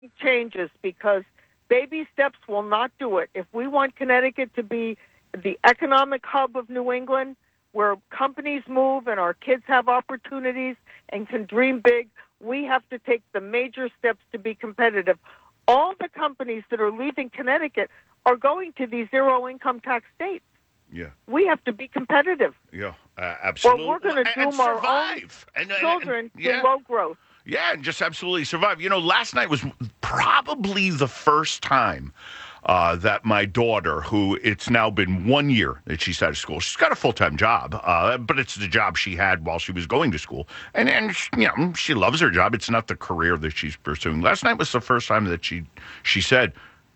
changes because baby steps will not do it. If we want Connecticut to be the economic hub of New England, where companies move and our kids have opportunities and can dream big, we have to take the major steps to be competitive. All the companies that are leaving Connecticut are going to these zero-income tax states. Yeah. We have to be competitive. Yeah, absolutely. Or we're going to doom our own children to low growth. Yeah, and just absolutely survive. Last night was probably the first time that my daughter, who it's now been 1 year that she's out of school, she's got a full-time job, but it's the job she had while she was going to school. And she loves her job. It's not the career that she's pursuing. Last night was the first time that she said,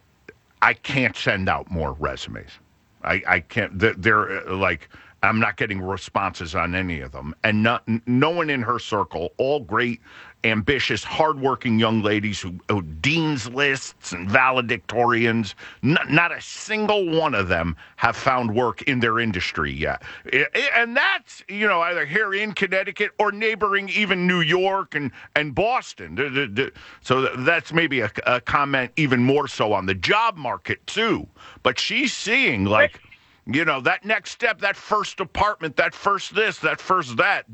I can't send out more resumes. I can't. They're like, I'm not getting responses on any of them. And no one in her circle, all great, ambitious, hardworking young ladies who dean's lists and valedictorians, not a single one of them have found work in their industry yet. And that's, either here in Connecticut or neighboring even New York and Boston. So that's maybe a comment even more so on the job market, too. But she's seeing, that next step, that first apartment, that first this, that first that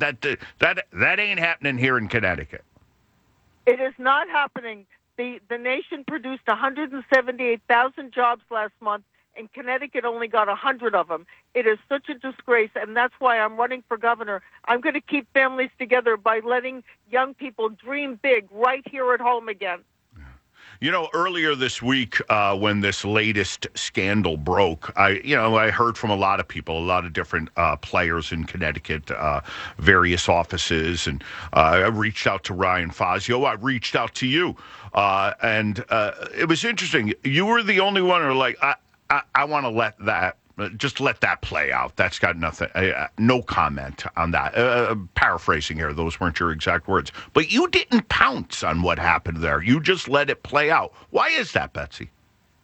ain't happening here in Connecticut. It is not happening. The nation produced 178,000 jobs last month, and Connecticut only got 100 of them. It is such a disgrace, and that's why I'm running for governor. I'm going to keep families together by letting young people dream big right here at home again. Earlier this week, when this latest scandal broke, I heard from a lot of people, a lot of different players in Connecticut, various offices, and I reached out to Ryan Fazio. I reached out to you, and it was interesting. You were the only one who were like, I want to let that play out. That's got nothing, no comment on that. Paraphrasing here, those weren't your exact words. But you didn't pounce on what happened there. You just let it play out. Why is that, Betsy?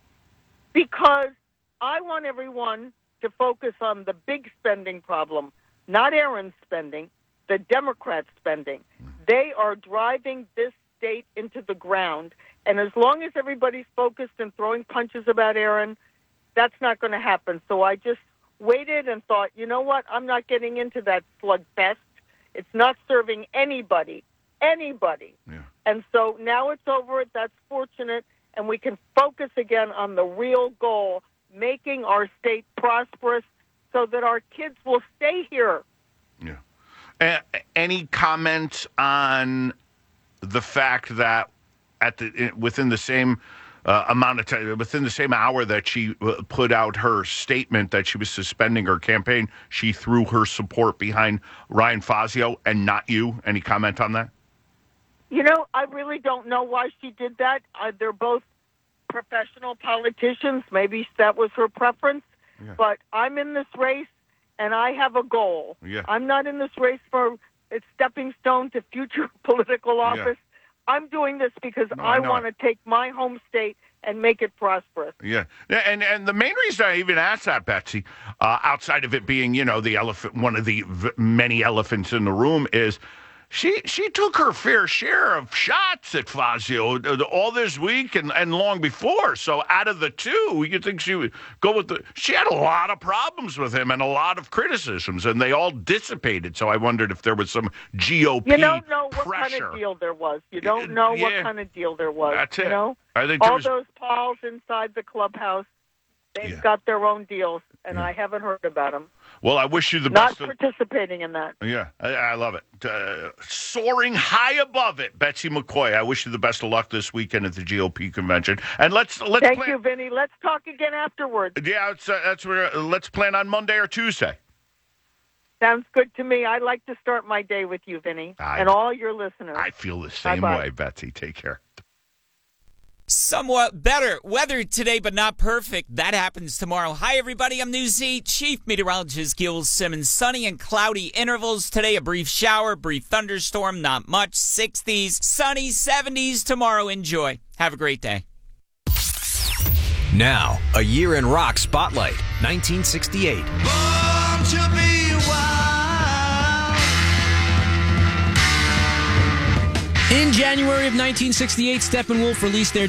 Because I want everyone to focus on the big spending problem, not Aaron's spending, the Democrats' spending. They are driving this state into the ground. And as long as everybody's focused and throwing punches about Aaron, that's not going to happen. So I just waited and thought, you know what? I'm not getting into that slugfest. It's not serving anybody. Yeah. And so now it's over. That's fortunate. And we can focus again on the real goal, making our state prosperous so that our kids will stay here. Yeah. Any comments on the fact that within the same amount of time, within the same hour that she put out her statement that she was suspending her campaign, she threw her support behind Ryan Fazio and not you? Any comment on that? I really don't know why she did that. They're both professional politicians. Maybe that was her preference. Yeah. But I'm in this race, and I have a goal. Yeah. I'm not in this race for a stepping stone to future political office. Yeah. I'm doing this because I want to take my home state and make it prosperous. Yeah. And the main reason I even asked that, Betsy, outside of it being, the elephant, one of the many elephants in the room, is she took her fair share of shots at Fazio all this week and long before. So out of the two, you think she would go with she had a lot of problems with him and a lot of criticisms, and they all dissipated. So I wondered if there was some GOP pressure. You don't know what kind of deal there was. You don't know what kind of deal there was. That's it. I think all those Pauls inside the clubhouse, they've got their own deals, and I haven't heard about them. Well, I wish you the best. Not participating in that. Yeah, I love it. Soaring high above it, Betsy McCoy. I wish you the best of luck this weekend at the GOP convention. And let's Thank you, Vinny. Let's talk again afterwards. Yeah, that's where. Let's plan on Monday or Tuesday. Sounds good to me. I like to start my day with you, Vinny, and all your listeners. I feel the same way, Betsy. Take care. Somewhat better weather today, but not perfect. That happens tomorrow. Hi, everybody. I'm News 8 Chief Meteorologist Gil Simmons. Sunny and cloudy intervals today. A brief shower, brief thunderstorm, not much. 60s, sunny, 70s tomorrow. Enjoy. Have a great day. Now, a year in rock spotlight, 1968. Born to be wild. In January of 1968, Steppenwolf released their